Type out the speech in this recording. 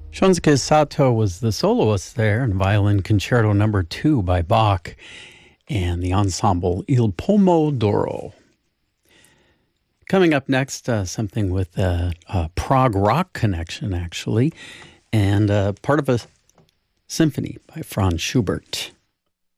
Shunsuke Sato was the soloist there in Violin Concerto No. 2 by Bach and the ensemble Il Pomo d'Oro. Coming up next, something with a prog rock connection, actually, and part of a symphony by Franz Schubert.